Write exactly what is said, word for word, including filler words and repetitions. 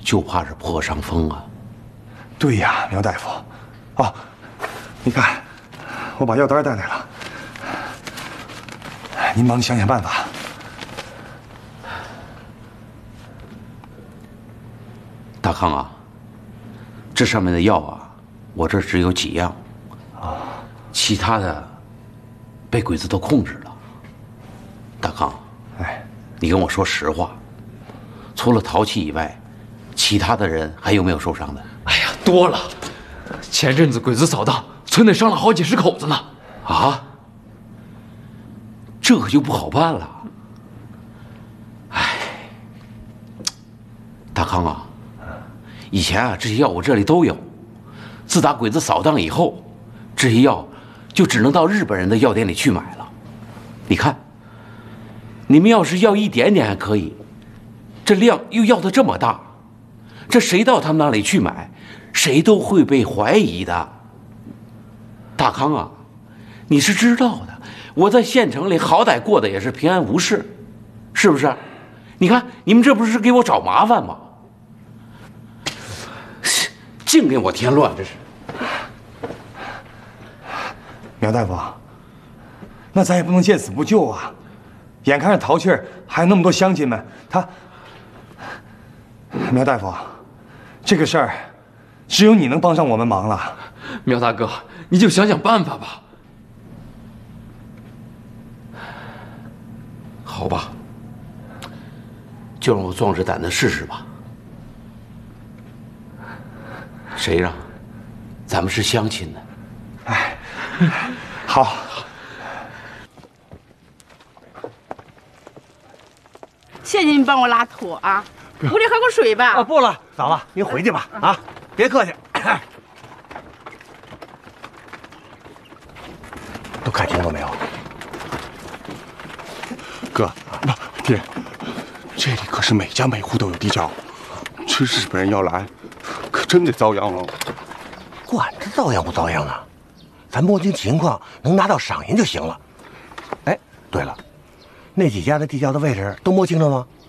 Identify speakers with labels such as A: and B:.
A: 就怕是破伤风啊。
B: 对呀，苗大夫。哦，你看，我把药单带来了，您帮想想办法。
A: 大康啊，这上面的药啊，我这只有几样，啊，其他的被鬼子都控制了。大康，
B: 哎，
A: 你跟我说实话，除了淘气以外，其他的人还有没有受伤的？
C: 哎呀，多了。前阵子鬼子扫荡，村内伤了好几十口子呢。
A: 啊，这可就不好办了。哎，大康啊，以前啊这些药我这里都有，自打鬼子扫荡以后，这些药就只能到日本人的药店里去买了。你看，你们要是要一点点还可以，这量又要的这么大，这谁到他们那里去买，谁都会被怀疑的。大康啊，你是知道的，我在县城里好歹过得也是平安无事，是不是？你看你们这不是给我找麻烦吗？净给我添乱，这是。
B: 苗大夫，那咱也不能见死不救啊！眼看着淘气儿，还有那么多乡亲们，他……苗大夫，这个事儿，只有你能帮上我们忙了。
C: 苗大哥，你就想想办法吧。
A: 好吧，就让我壮着胆子试试吧。谁让咱们是乡亲呢？
B: 哎，好。
D: 谢谢你帮我拉土啊！屋里喝口水吧。
E: 啊，不了，嫂子，您回去吧。啊，别客气。都看清楚没有？
F: 哥，爹，这里可是每家每户都有地窖，这日本人要来，可真得遭殃了。
E: 管他遭殃不遭殃啊，咱摸清情况，能拿到赏银就行了。哎，对了，那几家的地窖的位置都摸清楚吗？